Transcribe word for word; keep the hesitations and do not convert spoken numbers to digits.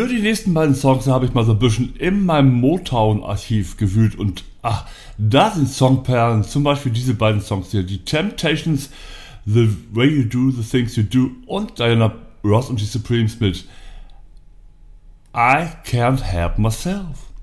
Für die nächsten beiden Songs habe ich mal so ein bisschen in meinem Motown-Archiv gewühlt und ach, da sind Songperlen, zum Beispiel diese beiden Songs hier, die Temptations, The Way You Do, The Things You Do und Diana Ross und die Supremes mit I Can't Help Myself.